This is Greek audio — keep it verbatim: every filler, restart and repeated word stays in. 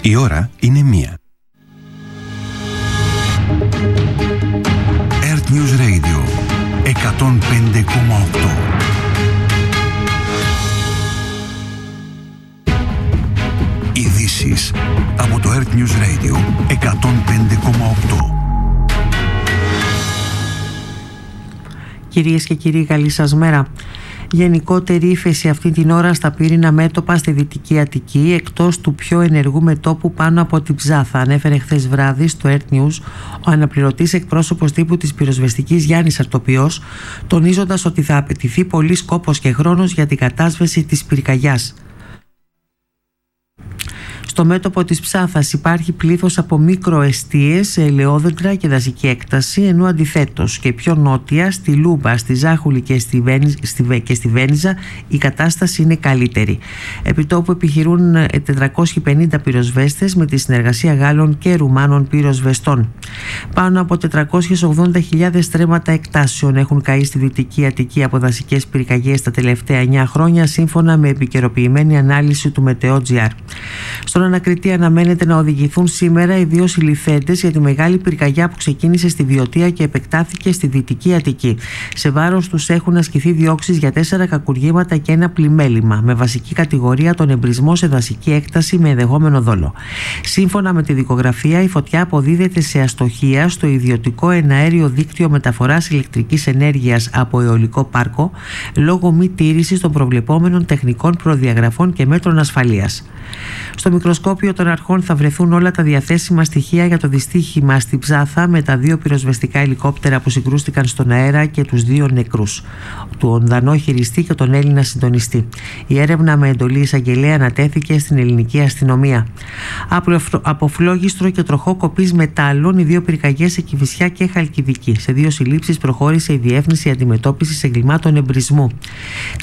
Η ώρα είναι μία. Earth News Radio εκατόν πέντε κόμμα οκτώ. Ειδήσεις από το Earth News Radio εκατόν πέντε κόμμα οκτώ. Κυρίες και κύριοι, καλή σας μέρα. Γενικότερη ύφεση αυτή την ώρα στα πύρινα μέτωπα στη Δυτική Αττική, εκτός του πιο ενεργού μετώπου πάνω από την Ψάθα, ανέφερε χθες βράδυ στο Earth News ο αναπληρωτής εκπρόσωπος τύπου της πυροσβεστικής Γιάννης Αρτοπιός, τονίζοντας ότι θα απαιτηθεί πολύς κόπος και χρόνος για την κατάσβεση της πυρκαγιάς. Στο μέτωπο της Ψάθας υπάρχει πλήθος από μικροεστίες, ελαιόδεντρα και δασική έκταση, ενώ αντιθέτως και πιο νότια, στη Λούμπα, στη Ζάχουλη και στη, Βένιζ, στη, και στη Βένιζα, η κατάσταση είναι καλύτερη. Επιτόπου επιχειρούν τετρακόσιοι πενήντα πυροσβέστες με τη συνεργασία Γάλλων και Ρουμάνων πυροσβεστών. Πάνω από τετρακόσιες ογδόντα χιλιάδες στρέμματα εκτάσεων έχουν καεί στη Δυτική Αττική από δασικές πυρκαγιές τα τελευταία εννιά χρόνια, σύμφωνα με επικαιροποιημένη ανάλυση του Μετεότζιαρ. Στον ανακριτή αναμένεται να οδηγηθούν σήμερα οι δύο συλληφθέντες για τη μεγάλη πυρκαγιά που ξεκίνησε στη Βιωτία και επεκτάθηκε στη Δυτική Αττική. Σε βάρος τους έχουν ασκηθεί διώξεις για τέσσερα κακουργήματα και ένα πλημέλημα, με βασική κατηγορία τον εμπρισμό σε δασική έκταση με ενδεχόμενο δόλο. Σύμφωνα με τη δικογραφία, η φωτιά αποδίδεται σε αστοχία στο ιδιωτικό εναέριο δίκτυο μεταφοράς ηλεκτρικής ενέργειας από αιωλικό πάρκο, λόγω μη τήρησης των προβλεπόμενων τεχνικών προδιαγραφών και μέτρων ασφαλείας. Στο μικροσκόπιο των αρχών θα βρεθούν όλα τα διαθέσιμα στοιχεία για το δυστύχημα στη Ψάθα, με τα δύο πυροσβεστικά ελικόπτερα που συγκρούστηκαν στον αέρα και τους δύο νεκρούς, τον Δανό χειριστή και τον Έλληνα συντονιστή. Η έρευνα με εντολή εισαγγελέα ανατέθηκε στην ελληνική αστυνομία. Από φλόγιστρο και τροχό κοπής μετάλλων, οι δύο πυρκαγιές σε Κηφισιά και Χαλκιδική. Σε δύο συλλήψεις προχώρησε η Διεύθυνση Αντιμετώπισης Εγκλημάτων Εμπρισμού.